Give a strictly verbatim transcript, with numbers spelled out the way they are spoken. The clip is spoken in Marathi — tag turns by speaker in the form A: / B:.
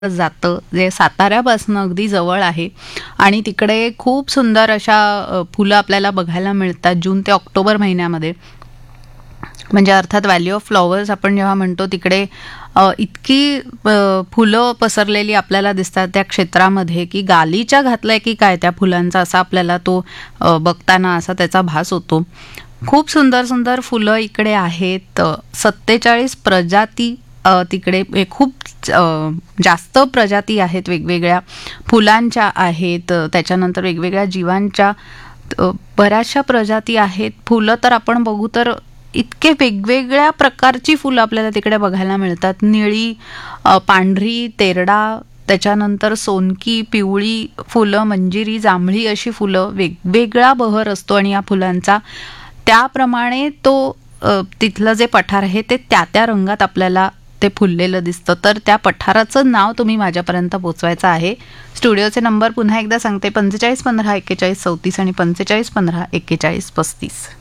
A: जातं जे साताऱ्यापासून अगदी जवळ आहे आणि तिकडे खूप सुंदर अशा अ, फुलं आपल्याला बघायला मिळतात जून ते ऑक्टोबर महिन्यामध्ये. म्हणजे अर्थात व्हॅली ऑफ फ्लॉवर्स आपण जेव्हा म्हणतो तिकडे अ, इतकी अ, फुलं पसरलेली आपल्याला दिसतात त्या क्षेत्रामध्ये की गालीच्या घातलाय की काय त्या फुलांचा असा आपल्याला तो अ, बघताना असा त्याचा भास होतो. खूप सुंदर सुंदर फुलं इकडे आहेत. सत्तेचाळीस प्रजाती अ, तिकडे हे खूप अ, जास्त प्रजाती आहेत वेगवेगळ्या फुलांच्या आहेत. अ, त्याच्यानंतर वेगवेगळ्या जीवांच्या अ, बऱ्याचशा प्रजाती आहेत. फुलं तर आपण बघू तर इतके वेगवेगळ्या प्रकारची फुलं आपल्याला तिकडे बघायला मिळतात. निळी, अ, पांढरी, तेरडा, त्याच्यानंतर सोनकी, पिवळी फुलं, मंजिरी, जांभळी अशी फुलं. वेगवेगळा बहर असतो आणि या फुलांचा त्याप्रमाणे तो अ, तिथलं जे पठार आहे ते त्या त्या रंगात आपल्याला ते फुललेलं दिसतं. तर त्या पठाराचं नाव तुम्ही माझ्यापर्यंत पोचवायचं आहे. स्टुडिओचे नंबर पुन्हा एकदा सांगते, पंचेचाळीस पंधरा एक्केचाळीस चौतीस आणि पंचेचाळीस पंधरा एक्केचाळीस पस्तीस.